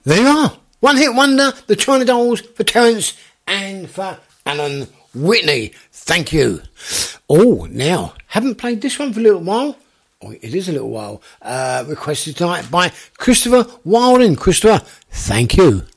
There you are. One hit wonder, the China Dolls for Terence and for Alan Whitney. Thank you. Oh, now, haven't played this one for a little while. Oh, it is a little while. Requested tonight by Christopher Wilding. Christopher, thank you.